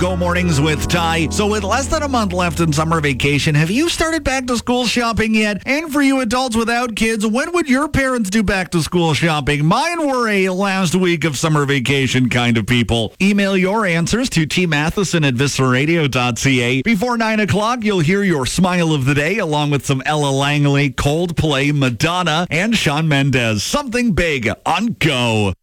Go Mornings with Ty. So with less than a month left in summer vacation, have you started back to school shopping yet? And for you adults without kids, when would your parents do back to school shopping? Mine were a last week of summer vacation kind of people. Email your answers to tmatheson@visceraradio.ca. Before 9 o'clock, you'll hear your smile of the day along with some Ella Langley, Coldplay, Madonna, and Shawn Mendes. Something big on Go.